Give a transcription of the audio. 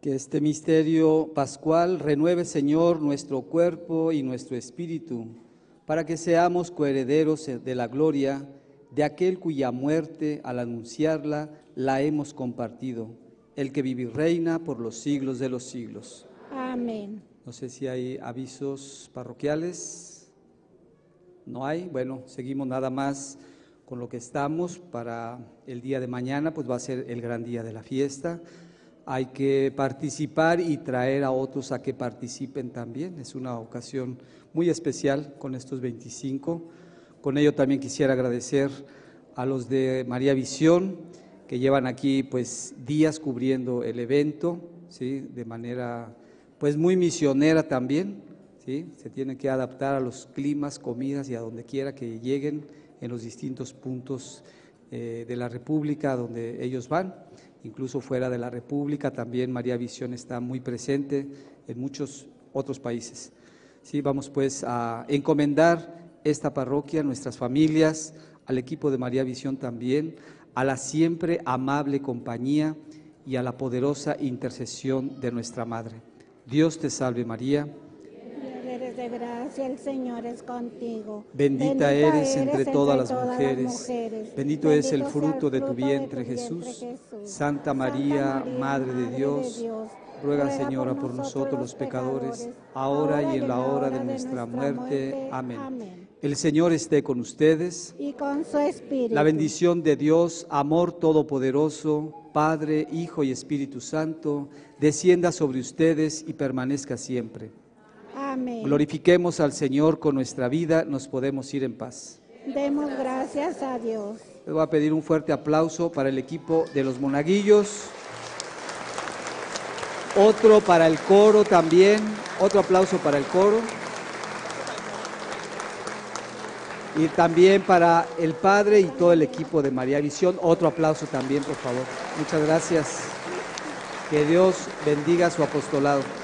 Que este misterio pascual renueve, Señor, nuestro cuerpo y nuestro espíritu, para que seamos coherederos de la gloria de aquel cuya muerte, al anunciarla, la hemos compartido, el que vive y reina por los siglos de los siglos. Amén. No sé si hay avisos parroquiales. ¿No hay? Bueno, seguimos nada más con lo que estamos para el día de mañana, pues va a ser el gran día de la fiesta. Hay que participar y traer a otros a que participen también. Es una ocasión muy especial con estos 25. Con ello también quisiera agradecer a los de María Visión, que llevan aquí pues días cubriendo el evento, ¿sí? De manera pues muy misionera también, ¿sí? Se tienen que adaptar a los climas, comidas y a donde quiera que lleguen en los distintos puntos de la República donde ellos van. Incluso fuera de la República también María Visión está muy presente en muchos otros países. Sí, vamos pues a encomendar esta parroquia, nuestras familias, al equipo de María Visión también, a la siempre amable compañía y a la poderosa intercesión de nuestra Madre. Dios te salve María. Eres de gracia, el Señor es contigo. Bendita eres entre todas las mujeres, bendito es el fruto de tu vientre, Jesús. Santa María, Madre de Dios, ruega, Señora, por nosotros los pecadores, ahora y en la hora de nuestra muerte. Amén. El Señor esté con ustedes. Y con su espíritu. La bendición de Dios, amor todopoderoso, Padre, Hijo y Espíritu Santo, descienda sobre ustedes y permanezca siempre. Amén. Glorifiquemos al Señor con nuestra vida, nos podemos ir en paz. Demos gracias a Dios. Les voy a pedir un fuerte aplauso para el equipo de los monaguillos. Otro para el coro también, otro aplauso para el coro. Y también para el Padre y todo el equipo de María Visión, otro aplauso también, por favor. Muchas gracias. Que Dios bendiga su apostolado.